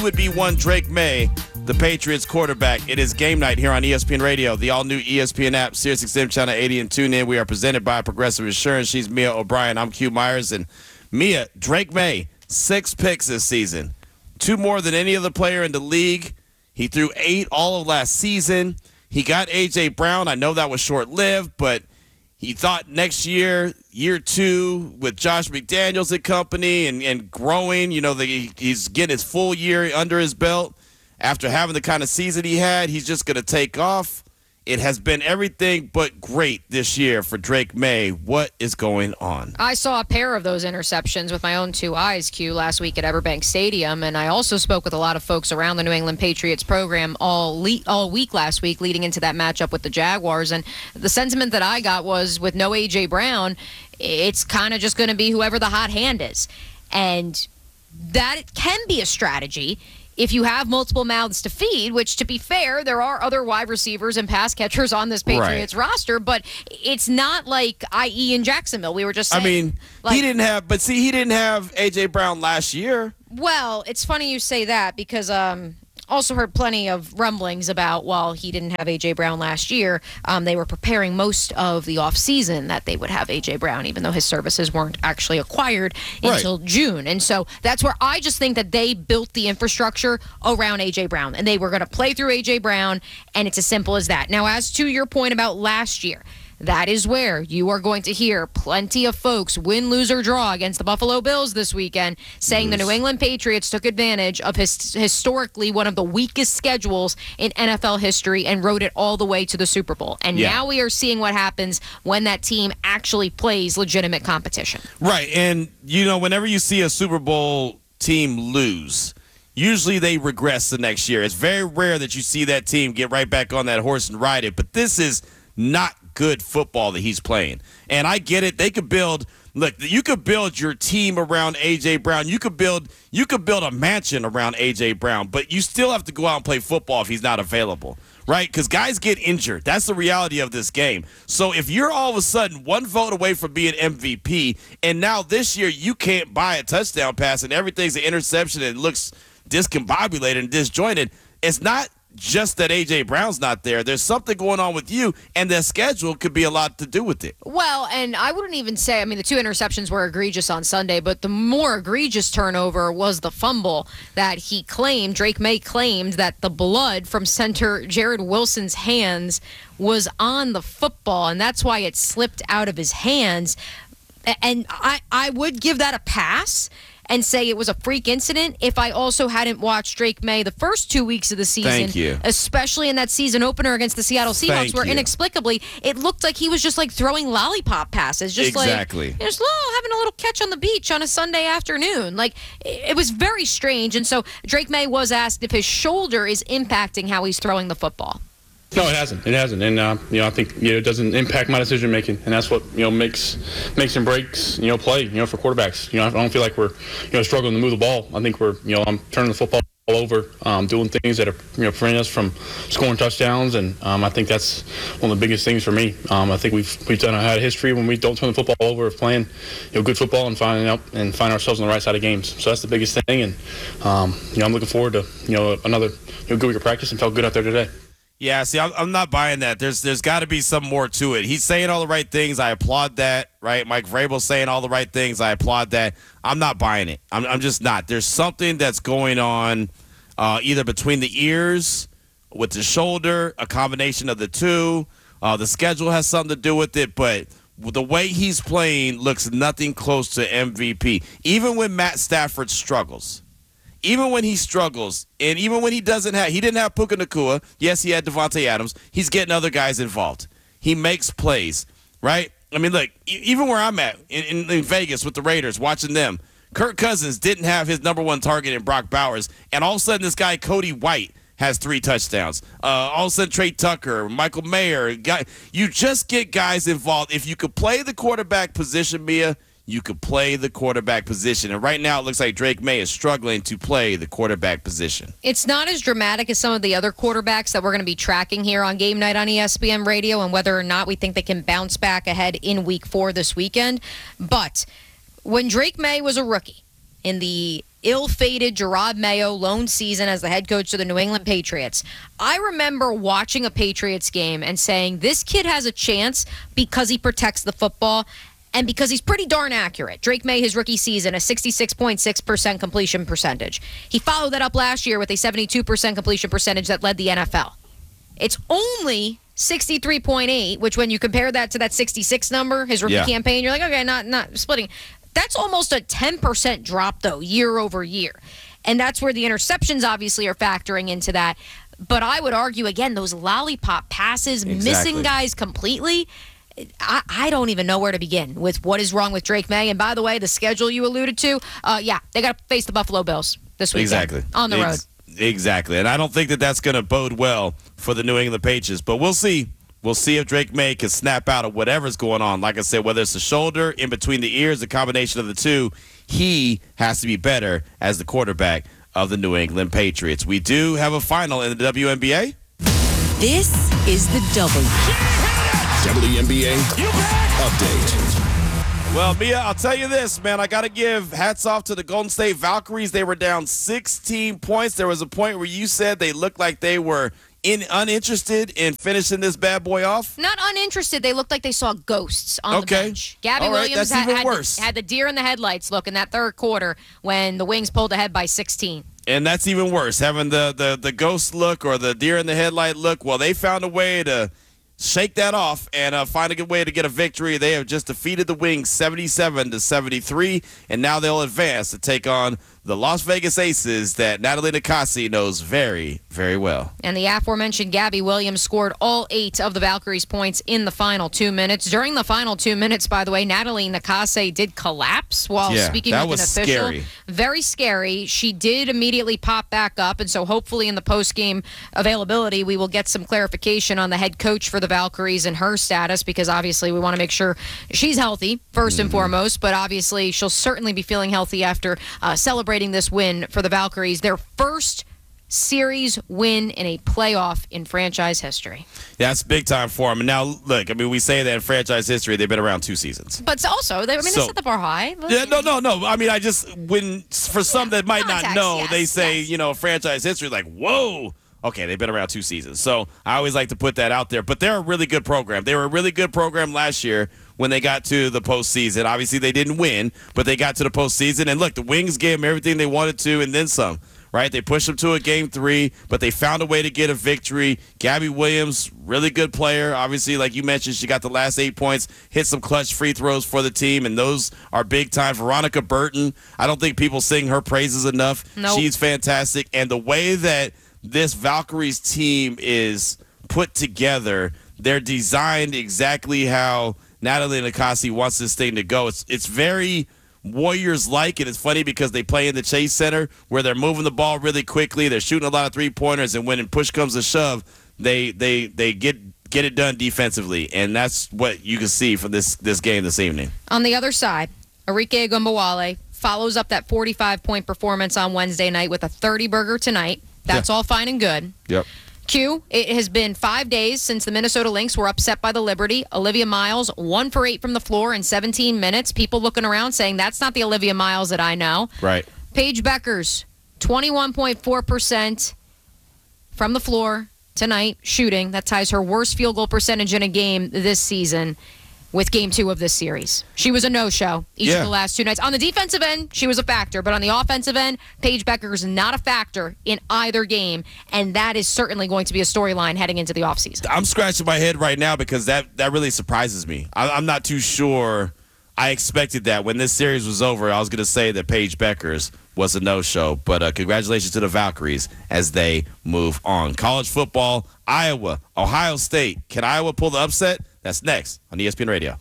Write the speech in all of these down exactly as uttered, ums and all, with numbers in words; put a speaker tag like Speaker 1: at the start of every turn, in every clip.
Speaker 1: Would be one Drake May, the Patriots quarterback. It is game night here on E S P N Radio, the all-new E S P N app, Sirius X M Channel eighty, and tune in. We are presented by Progressive Insurance. She's Mia O'Brien. I'm Q Myers. And Mia, Drake May, six picks this season. Two more than any other player in the league. He threw eight all of last season. He got A J. Brown. I know that was short-lived, but he thought next year, year two, with Josh McDaniels and company and, and growing, you know, the, he's getting his full year under his belt. After having the kind of season he had, he's just going to take off. It has been everything but great this year for Drake May. What is going on?
Speaker 2: I saw a pair of those interceptions with my own two eyes, Q, last week at Everbank Stadium, and I also spoke with a lot of folks around the New England Patriots program all le- all week last week leading into that matchup with the Jaguars, and the sentiment that I got was with no A J. Brown, it's kind of just going to be whoever the hot hand is, and that can be a strategy if you have multiple mouths to feed, which, to be fair, there are other wide receivers and pass catchers on this Patriots right. roster, but it's not like, that is in Jacksonville. We were just saying.
Speaker 1: I mean, like, he didn't have, but see, he didn't have A J. Brown last year.
Speaker 2: Well, it's funny you say that because um, also heard plenty of rumblings about, while he didn't have A J. Brown last year, um, they were preparing most of the offseason that they would have A J. Brown, even though his services weren't actually acquired
Speaker 1: right.
Speaker 2: until June. And so that's where I just think that they built the infrastructure around A J. Brown, and they were going to play through A J. Brown, and it's as simple as that. Now, as to your point about last year, that is where you are going to hear plenty of folks, win, lose, or draw, against the Buffalo Bills this weekend, saying
Speaker 1: yes.
Speaker 2: the New England Patriots took advantage of his, historically one of the weakest schedules in N F L history and rode it all the way to the Super Bowl. And
Speaker 1: yeah.
Speaker 2: now we are seeing what happens when that team actually plays legitimate competition.
Speaker 1: Right, and, you know, whenever you see a Super Bowl team lose, usually they regress the next year. It's very rare that you see that team get right back on that horse and ride it, but this is not good football that he's playing. And I get it. They could build, look, you could build your team around A J. Brown. You could build you could build a mansion around A J. Brown, but you still have to go out and play football if he's not available, right? Because guys get injured. That's the reality of this game. So if you're all of a sudden one vote away from being M V P, and now this year you can't buy a touchdown pass and everything's an interception and it looks discombobulated and disjointed, it's not just that A J. Brown's not there. There's something going on with you, and the schedule could be a lot to do with it.
Speaker 2: Well, and I wouldn't even say, I mean, the two interceptions were egregious on Sunday, but the more egregious turnover was the fumble that he claimed, Drake May claimed, that the blood from center Jared Wilson's hands was on the football, and that's why it slipped out of his hands. And I, I would give that a pass and say it was a freak incident if I also hadn't watched Drake May the first two weeks of the season.
Speaker 1: Thank you.
Speaker 2: Especially in that season opener against the Seattle Seahawks,
Speaker 1: Thank
Speaker 2: where
Speaker 1: you.
Speaker 2: inexplicably it looked like he was just like throwing lollipop passes. Just
Speaker 1: exactly.
Speaker 2: like, just oh, having a little catch on the beach on a Sunday afternoon. Like, it was very strange. And so Drake May was asked if his shoulder is impacting how he's throwing the football.
Speaker 3: No, it hasn't. It hasn't, and uh, you know, I think you know, it doesn't impact my decision making, and that's what you know makes makes and breaks you know play you know for quarterbacks. You know, I don't feel like we're you know struggling to move the ball. I think we're you know I'm turning the football all over, um, doing things that are you know preventing us from scoring touchdowns, and um, I think that's one of the biggest things for me. Um, I think we've we've done had a history when we don't turn the football over of playing you know good football and finding out and find ourselves on the right side of games. So that's the biggest thing, and um, you know I'm looking forward to you know another you know good week of practice and felt good out there today.
Speaker 1: Yeah, see, I'm, I'm not buying that. There's there's got to be some more to it. He's saying all the right things. I applaud that, right? Mike Vrabel's saying all the right things. I applaud that. I'm not buying it. I'm, I'm just not. There's something that's going on uh, either between the ears, with the shoulder, a combination of the two. Uh, the schedule has something to do with it, but the way he's playing looks nothing close to M V P. Even when Matt Stafford struggles. Even when he struggles, and even when he doesn't have, he didn't have Puka Nacua. Yes, he had Devontae Adams. He's getting other guys involved. He makes plays, right? I mean, look, even where I'm at in, in, in Vegas with the Raiders, watching them, Kirk Cousins didn't have his number one target in Brock Bowers, and all of a sudden this guy Cody White has three touchdowns. Uh, all of a sudden Trey Tucker, Michael Mayer, guy, you just get guys involved. If you could play the quarterback position, Mia, you could play the quarterback position. And right now it looks like Drake May is struggling to play the quarterback position.
Speaker 2: It's not as dramatic as some of the other quarterbacks that we're going to be tracking here on Game Night on E S P N Radio, and whether or not we think they can bounce back ahead in week four this weekend. But when Drake May was a rookie in the ill-fated Gerard Mayo lone season as the head coach of the New England Patriots. I remember watching a Patriots game and saying, this kid has a chance because he protects the football and because he's pretty darn accurate. Drake May, his rookie season, a sixty-six point six percent completion percentage. He followed that up last year with a seventy-two percent completion percentage that led the N F L. It's only sixty-three point eight, which when you compare that to that sixty-six number, his rookie
Speaker 1: Yeah.
Speaker 2: campaign, you're like, okay, not not splitting. That's almost a ten percent drop, though, year over year. And that's where the interceptions obviously are factoring into that. But I would argue, again, those lollipop passes,
Speaker 1: Exactly.
Speaker 2: missing guys completely, I, I don't even know where to begin with what is wrong with Drake May. And by the way, the schedule you alluded to, uh, yeah, they got to face the Buffalo Bills this weekend.
Speaker 1: Exactly.
Speaker 2: On the road.
Speaker 1: Ex- exactly. And I don't think that that's going to bode well for the New England Patriots. But we'll see. We'll see if Drake May can snap out of whatever's going on. Like I said, whether it's the shoulder, in between the ears, the combination of the two, he has to be better as the quarterback of the New England Patriots. We do have a final in the W N B A.
Speaker 4: This is the W.
Speaker 5: W N B A update.
Speaker 1: Well, Mia, I'll tell you this, man. I got to give hats off to the Golden State Valkyries. They were down sixteen points. There was a point where you said they looked like they were in uninterested in finishing this bad boy off.
Speaker 2: Not uninterested. They looked like they saw ghosts on
Speaker 1: Okay.
Speaker 2: the bench. Gabby
Speaker 1: All right,
Speaker 2: Williams
Speaker 1: that's
Speaker 2: had,
Speaker 1: even
Speaker 2: had,
Speaker 1: worse.
Speaker 2: The, had the deer in the headlights look in that third quarter when the Wings pulled ahead by sixteen.
Speaker 1: And that's even worse, having the, the, the ghost look or the deer in the headlight look. Well, they found a way to shake that off and uh, find a good way to get a victory. They have just defeated the Wings seventy-seven to seventy-three, and now they'll advance to take on the Las Vegas Aces that Natalie Nicasi knows very, very well.
Speaker 2: And the aforementioned Gabby Williams scored all eight of the Valkyries' points in the final two minutes. During the final two minutes, by the way, Natalie Nicasi did collapse while
Speaker 1: Yeah,
Speaker 2: speaking
Speaker 1: that
Speaker 2: with
Speaker 1: was
Speaker 2: an official.
Speaker 1: scary.
Speaker 2: Very scary. She did immediately pop back up, and so hopefully in the post-game availability, we will get some clarification on the head coach for the Valkyries and her status, because obviously we want to make sure she's healthy, first and foremost, but obviously she'll certainly be feeling healthy after uh, celebrating this win for the Valkyries, their first series win in a playoff in franchise history.
Speaker 1: That's big time for them. And now, look, I mean, we say that in franchise history, they've been around two seasons.
Speaker 2: But also, they, I mean,
Speaker 1: So-
Speaker 2: they set the bar high.
Speaker 1: Yeah, no, no, no. I mean, I just, when, for some that might not
Speaker 2: Context,
Speaker 1: know,
Speaker 2: yes,
Speaker 1: they say,
Speaker 2: yes.
Speaker 1: you know, franchise history, like, whoa. Okay, they've been around two seasons. So I always like to put that out there. But they're a really good program. They were a really good program last year when they got to the postseason. Obviously, they didn't win, but they got to the postseason. And look, the Wings gave them everything they wanted to and then some, right? They pushed them to a game three, but they found a way to get a victory. Gabby Williams, really good player. Obviously, like you mentioned, she got the last eight points, hit some clutch free throws for the team, and those are big time. Veronica Burton, I don't think people sing her praises enough.
Speaker 2: Nope.
Speaker 1: She's fantastic. And the way that this Valkyries team is put together, they're designed exactly how Natalie Nicasi wants this thing to go. It's it's very Warriors-like, and it's funny because they play in the Chase Center where they're moving the ball really quickly. They're shooting a lot of three-pointers, and when push comes to shove, they they they get get it done defensively, and that's what you can see from this this game this evening.
Speaker 2: On the other side, Arike Ogunbowale follows up that forty-five point performance on Wednesday night with a thirty-burger tonight. That's
Speaker 1: Yeah.
Speaker 2: all fine and good.
Speaker 1: Yep.
Speaker 2: Q, it has been five days since the Minnesota Lynx were upset by the Liberty. Olivia Miles, one for eight from the floor in seventeen minutes. People looking around saying, that's not the Olivia Miles that I know.
Speaker 1: Right.
Speaker 2: Paige Beckers, twenty-one point four percent from the floor tonight, shooting. That ties her worst field goal percentage in a game this season with game two of this series. She was a no-show each
Speaker 1: Yeah.
Speaker 2: of the last two nights. On the defensive end, she was a factor, but on the offensive end, Paige Beckers not a factor in either game, and that is certainly going to be a storyline heading into the offseason.
Speaker 1: I'm scratching my head right now because that, that really surprises me. I, I'm not too sure. I expected that. When this series was over, I was going to say that Paige Beckers was a no-show. But uh, congratulations to the Valkyries as they move on. College football, Iowa, Ohio State. Can Iowa pull the upset? That's next on E S P N Radio.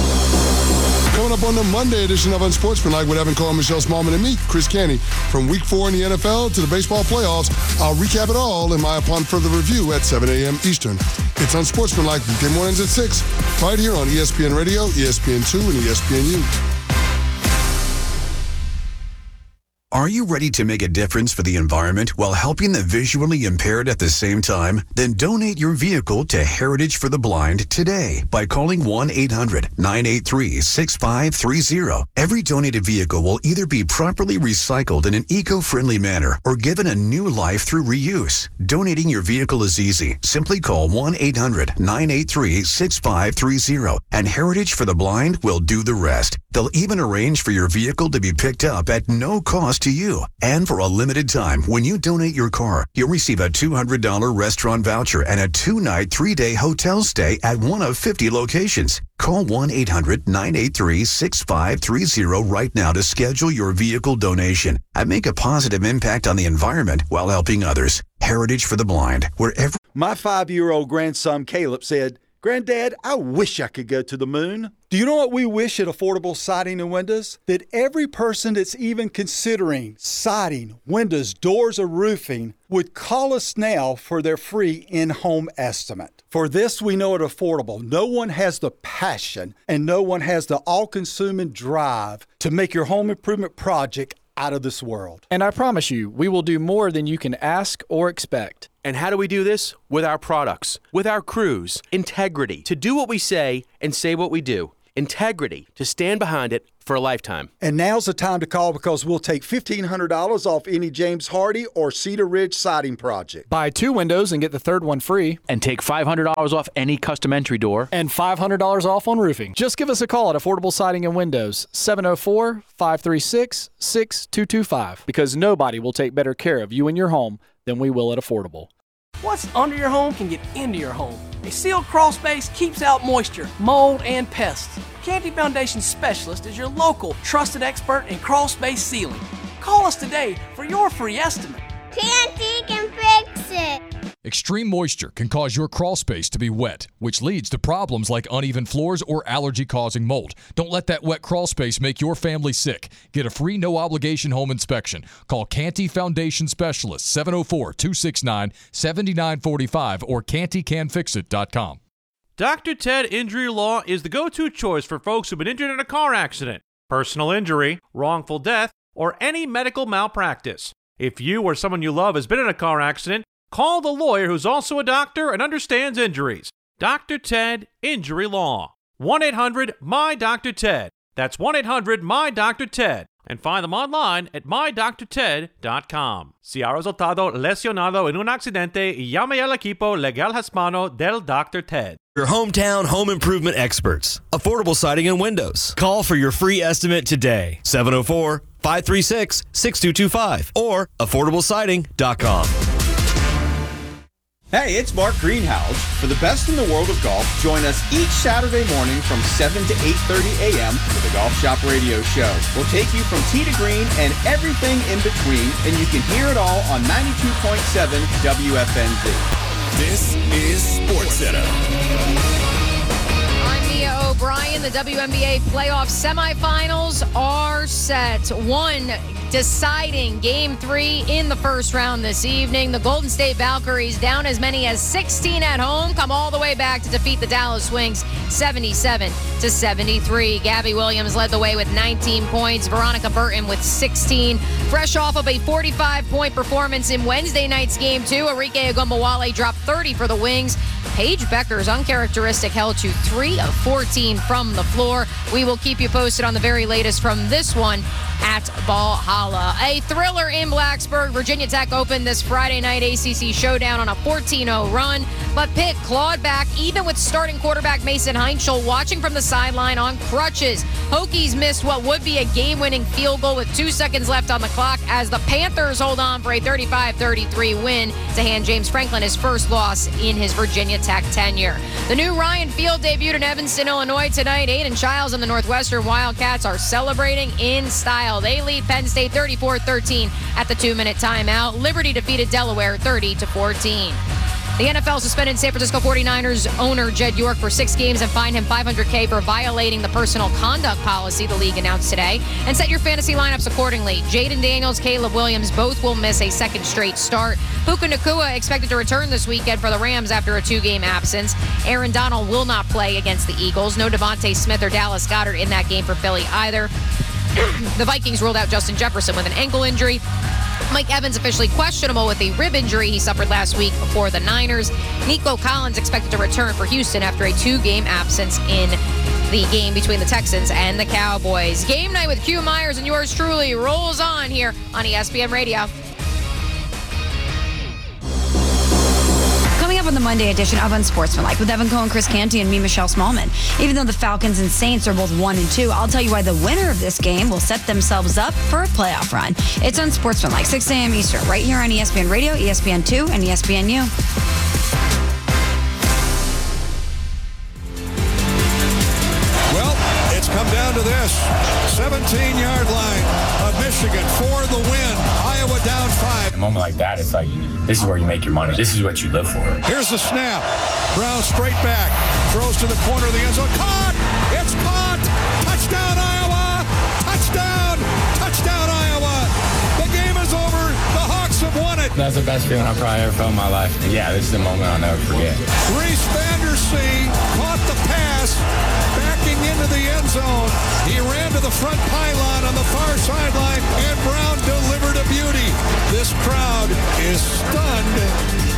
Speaker 6: Coming up on the Monday edition of Unsportsmanlike with Evan Cole, Michelle Smallman, and me, Chris Canty. From week four in the N F L to the baseball playoffs, I'll recap it all in my Upon Further Review at seven a.m. Eastern. It's Unsportsmanlike weekday mornings at six, right here on E S P N Radio, E S P N two, and E S P N U.
Speaker 7: Are you ready to make a difference for the environment while helping the visually impaired at the same time? Then donate your vehicle to Heritage for the Blind today by calling one eight hundred nine eight three six five three zero. Every donated vehicle will either be properly recycled in an eco-friendly manner or given a new life through reuse. Donating your vehicle is easy. Simply call one eight hundred nine eight three six five three zero and Heritage for the Blind will do the rest. They'll even arrange for your vehicle to be picked up at no cost to you. And for a limited time, when you donate your car, you'll receive a two hundred dollars restaurant voucher and a two-night, three-day hotel stay at one of fifty locations. Call one eight hundred nine eight three six five three zero right now to schedule your vehicle donation and make a positive impact on the environment while helping others. Heritage for the Blind, wherever.
Speaker 8: My five-year-old grandson, Caleb, said, "Granddad, I wish I could go to the moon." Do you know what we wish at Affordable Siding and Windows? That every person that's even considering siding, windows, doors, or roofing would call us now for their free in-home estimate. For this, we know at Affordable, no one has the passion and no one has the all-consuming drive to make your home improvement project out of this world.
Speaker 9: And I promise you, we will do more than you can ask or expect.
Speaker 10: And how do we do this? With our products, with our crews, integrity, to do what we say and say what we do. Integrity, to stand behind it for a lifetime.
Speaker 8: And now's the time to call because we'll take fifteen hundred dollars off any James Hardy or Cedar Ridge siding project.
Speaker 9: Buy two windows and get the third one free.
Speaker 11: And take five hundred dollars off any custom entry door.
Speaker 9: And five hundred dollars off on roofing. Just give us a call at Affordable Siding and Windows, seven oh four, five three six, six two two five. Because nobody will take better care of you and your home than we will at Affordable.
Speaker 12: What's under your home can get into your home. A sealed crawl space keeps out moisture, mold, and pests. Canty Foundation Specialist is your local trusted expert in crawl space sealing. Call us today for your free estimate.
Speaker 13: Canty can fix it.
Speaker 14: Extreme moisture can cause your crawl space to be wet, which leads to problems like uneven floors or allergy-causing mold. Don't let that wet crawl space make your family sick. Get a free no-obligation home inspection. Call Canty Foundation Specialist, seven oh four, two six nine, seven nine four five or canty can fix it dot com.
Speaker 15: Doctor Ted Injury Law is the go-to choice for folks who've been injured in a car accident, personal injury, wrongful death, or any medical malpractice. If you or someone you love has been in a car accident, call the lawyer who's also a doctor and understands injuries. Doctor Ted Injury Law. one eight hundred M Y D R Ted. That's one eight hundred M Y D R Ted. And find them online at my doctor ted dot com. Si ha resultado lesionado en un accidente, llame al equipo legal hispano del Doctor Ted.
Speaker 16: Your hometown home improvement experts. Affordable Siding and Windows. Call for your free estimate today. seven oh four, five three six, six two two five or affordable siding dot com.
Speaker 17: Hey, it's Mark Greenhouse. For the best in the world of golf, join us each Saturday morning from seven to eight thirty a.m. for the Golf Shop Radio Show. We'll take you from tee to green and everything in between, and you can hear it all on ninety-two point seven W F N Z.
Speaker 5: This is SportsCenter.
Speaker 2: I'm Mia O'Brien. The W N B A playoff semifinals are set. One deciding game three in the first round this evening. The Golden State Valkyries, down as many as sixteen at home, come all the way back to defeat the Dallas Wings seventy-seven to seventy-three. Gabby Williams led the way with nineteen points. Veronica Burton with sixteen. Fresh off of a forty-five point performance in Wednesday night's game two, Arike Ogunbowale dropped thirty for the Wings. Paige Becker's uncharacteristic held to three of fourteen from the floor. We will keep you posted on the very latest from this one at Valhalla. A thriller in Blacksburg. Virginia Tech opened this Friday night A C C showdown on a fourteen oh run, but Pitt clawed back even with starting quarterback Mason Heinschel watching from the sideline on crutches. Hokies missed what would be a game-winning field goal with two seconds left on the clock as the Panthers hold on for a thirty-five thirty-three win to hand James Franklin his first loss in his Virginia Tech tenure. The new Ryan Field debuted in Evanston, Illinois tonight. Aiden Childs and the Northwestern Wildcats are celebrating in style. They lead Penn State thirty-four thirteen at the two-minute timeout. Liberty defeated Delaware thirty to fourteen. The N F L suspended San Francisco forty-niners owner Jed York for six games and fined him five hundred thousand dollars for violating the personal conduct policy, the league announced today. And set your fantasy lineups accordingly. Jaden Daniels, Caleb Williams, both will miss a second straight start. Puka Nacua expected to return this weekend for the Rams after a two-game absence. Aaron Donald will not play against the Eagles. No Devontae Smith or Dallas Goedert in that game for Philly either. The Vikings ruled out Justin Jefferson with an ankle injury. Mike Evans officially questionable with a rib injury he suffered last week for the Niners. Nico Collins expected to return for Houston after a two-game absence in the game between the Texans and the Cowboys. Game night with Q Myers and yours truly rolls on here on E S P N Radio.
Speaker 18: Coming up on the Monday edition of Unsportsmanlike with Evan Cohen, Chris Canty, and me, Michelle Smallman. Even though the Falcons and Saints are both one and two, I'll tell you why the winner of this game will set themselves up for a playoff run. It's Unsportsmanlike, six a.m. Eastern, right here on E S P N Radio, E S P N two, and E S P N U.
Speaker 19: Well, it's come down to this. seventeen-yard line of Michigan for the win. Iowa down five.
Speaker 20: A moment like that, it's like, this is where you make your money. This is what you live for.
Speaker 19: Here's the snap. Brown straight back. Throws to the corner of the end zone. Caught! It's caught! Touchdown, Iowa! Touchdown! Touchdown, Iowa! The game is over. The Hawks have won it.
Speaker 20: That's the best feeling I've probably ever felt in my life. Yeah, this is the moment I'll never forget.
Speaker 19: Reese Vandersee caught the pass, backing into the end zone. He ran to the front pylon on the far sideline, and Brown delivered a beauty. This crowd is stunned.